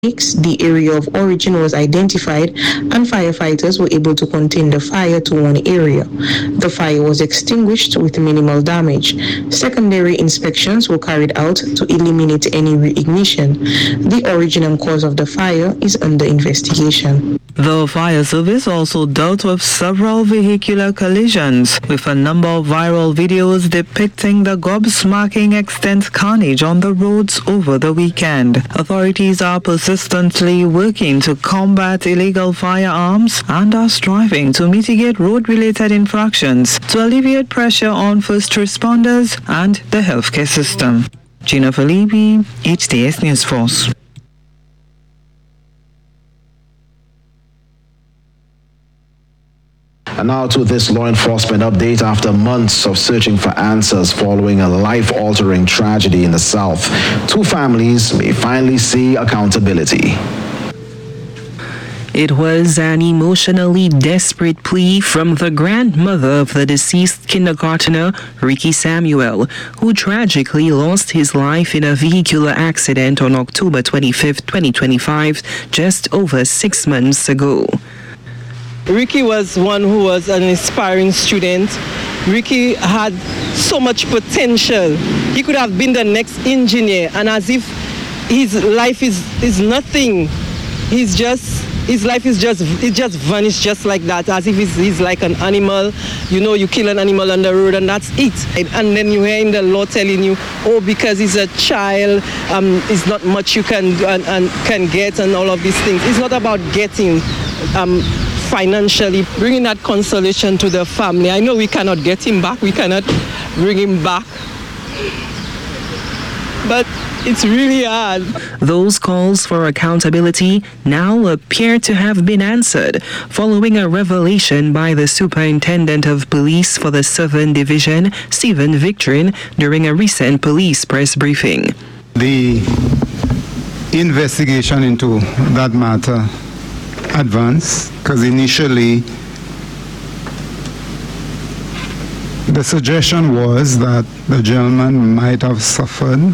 The area of origin was identified and firefighters were able to contain the fire to one area. The fire was extinguished with minimal damage. Secondary inspections were carried out to eliminate any reignition. The origin and cause of the fire is under investigation. The fire service also dealt with several vehicular collisions, with a number of viral videos depicting the gobsmacking extent carnage on the roads over the weekend. Authorities are persistently working to combat illegal firearms and are striving to mitigate road-related infractions to alleviate pressure on first responders and the healthcare system. Gina Felipe, HTS News Force. And now to this law enforcement update. After months of searching for answers following a life-altering tragedy in the South, two families may finally see accountability. It was an emotionally desperate plea from the grandmother of the deceased kindergartner, Ricky Samuel, who tragically lost his life in a vehicular accident on October 25, 2025, just over 6 months ago. Ricky was one who was an inspiring student. Ricky had so much potential. He could have been the next engineer, and as if his life is nothing. His life is just vanished just like that, as if he's like an animal. You know, you kill an animal on the road and that's it. And then you hear in the law telling you, oh, because he's a child, it's not much you can do and can get and all of these things. It's not about getting financially, bringing that consolation to the family. I know we cannot get him back, we cannot bring him back, but it's really hard. Those calls for accountability now appear to have been answered following a revelation by the Superintendent of Police for the Southern Division, Stephen Victorin, during a recent police press briefing. The investigation into that matter advanced, because initially the suggestion was that the gentleman might have suffered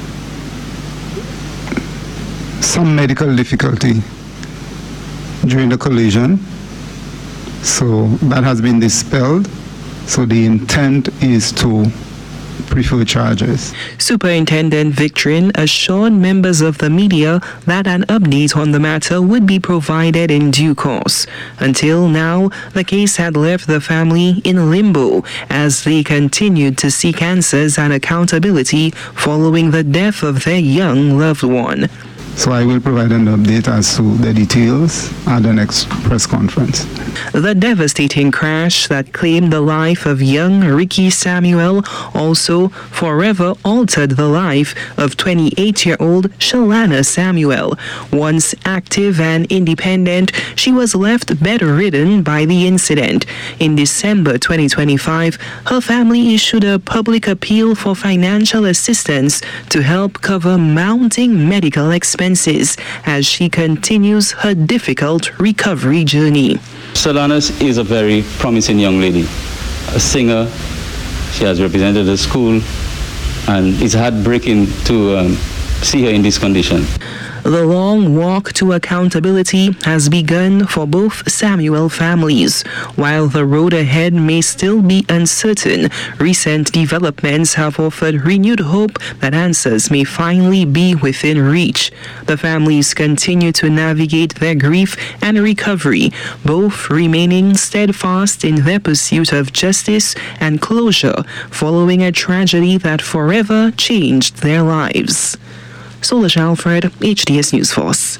some medical difficulty during the collision. So that has been dispelled. So the intent is to prefer charges. Superintendent Victorin assured members of the media that an update on the matter would be provided in due course. Until now, the case had left the family in limbo as they continued to seek answers and accountability following the death of their young loved one. So I will provide an update as to the details at the next press conference. The devastating crash that claimed the life of young Ricky Samuel also forever altered the life of 28-year-old Shalana Samuel. Once active and independent, she was left bedridden by the incident. In December 2025, her family issued a public appeal for financial assistance to help cover mounting medical expenses as she continues her difficult recovery journey. Shalana is a very promising young lady, a singer. She has represented the school, and it's heartbreaking to see her in this condition. The long walk to accountability has begun for both Samuel families. While the road ahead may still be uncertain, recent developments have offered renewed hope that answers may finally be within reach. The families continue to navigate their grief and recovery, both remaining steadfast in their pursuit of justice and closure following a tragedy that forever changed their lives. Solange Alfred, HTS News Force.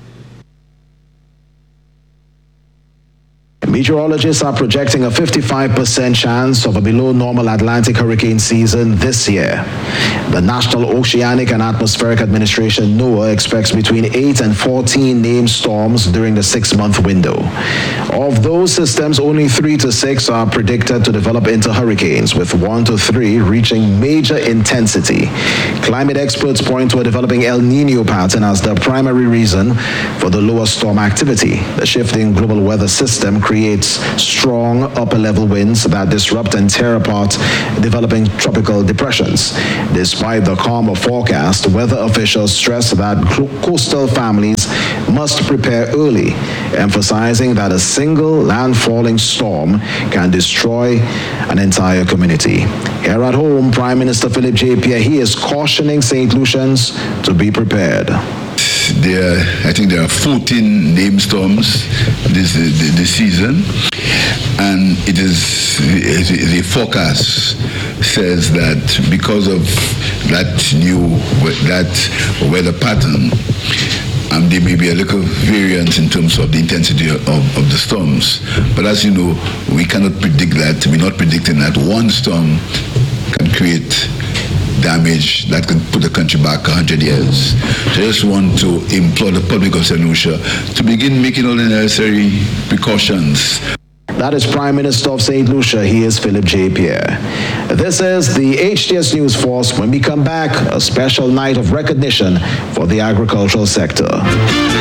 Meteorologists are projecting a 55% chance of a below normal Atlantic hurricane season this year. The National Oceanic and Atmospheric Administration, NOAA, expects between 8 and 14 named storms during the 6-month window. Of those systems, only 3 to 6 are predicted to develop into hurricanes, with 1 to 3 reaching major intensity. Climate experts point to a developing El Nino pattern as the primary reason for the lower storm activity. The shifting global weather system creates creates strong upper-level winds that disrupt and tear apart developing tropical depressions. Despite the calmer forecast, weather officials stress that coastal families must prepare early, emphasizing that a single landfalling storm can destroy an entire community. Here at home, Prime Minister Philip J. Pierre, he is cautioning St. Lucians to be prepared. I think there are 14 named storms this season, and it is the forecast says that because of that weather pattern, there may be a little variance in terms of the intensity of the storms. But as you know, we cannot predict that. We're not predicting that one storm can create damage that can put the country back 100 years. So I just want to implore the public of St. Lucia to begin making all the necessary precautions. That is Prime Minister of St. Lucia. He is Philip J. Pierre. This is the HTS News Force. When we come back, a special night of recognition for the agricultural sector.